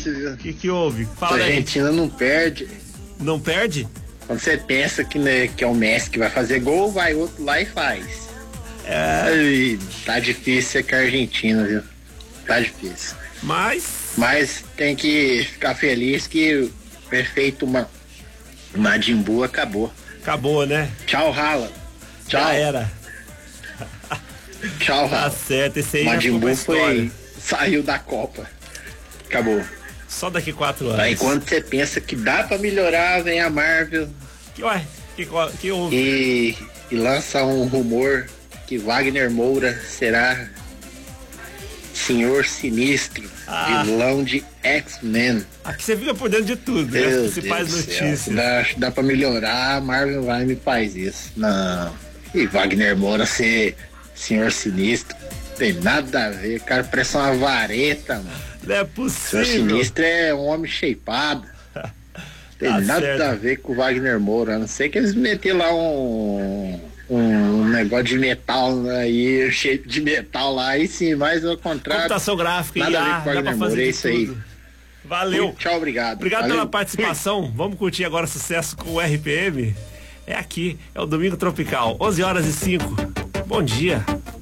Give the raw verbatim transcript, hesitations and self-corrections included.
difícil, viu? O que que houve? A Fala aí. Argentina não perde. Não perde? Quando você pensa que, né, que é o Messi que vai fazer gol, vai outro lá e faz. É. Ai, tá difícil ser com a Argentina, viu? Tá difícil. Mas. Mas tem que ficar feliz que o perfeito Ma- Majin Buu acabou. Acabou, né? Tchau, Haaland. Tchau. Já era. Tchau, Tá Haaland. certo, esse aí já Majin foi pra Buu história. foi, saiu da Copa. Acabou. Só daqui quatro anos. Aí quando você pensa que dá pra melhorar, vem a Marvel Que, ué, que, que houve? e, e lança um rumor que Wagner Moura será Senhor Sinistro, Ah. vilão de X-Men. Aqui você fica por dentro de tudo, né? As Meu principais Deus do céu. notícias. Dá, dá pra melhorar, a Marvel vai e me faz isso. Não. E Wagner Moura ser Senhor Sinistro, tem nada a ver. O cara parece uma vareta, mano. Não é Senhor possível. Sinistro é um homem shapeado. Tem Tá nada certo. a ver com o Wagner Moura. A não sei que eles meteram lá um, um negócio de metal aí, shape de metal lá, aí sim, mas ao contrário. Computação gráfica, nada I a ver A, com o dá pra Wagner fazer Moura, é de isso aí. tudo. Valeu. Tchau, obrigado. Obrigado Valeu. pela participação. Vamos curtir agora sucesso com o R P M? É aqui, é o Domingo Tropical, onze horas e cinco. Bom dia.